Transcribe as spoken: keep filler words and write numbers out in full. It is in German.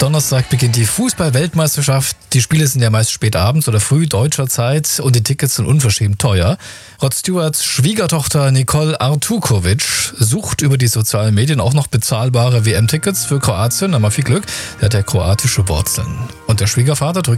Donnerstag beginnt die Fußball-Weltmeisterschaft. Die Spiele sind ja meist spät abends oder früh deutscher Zeit und die Tickets sind unverschämt teuer. Rod Stewarts Schwiegertochter Nicole Artukovic sucht über die sozialen Medien auch noch bezahlbare W M-Tickets für Kroatien. Na mal viel Glück, der hat ja kroatische Wurzeln. Und der Schwiegervater drückt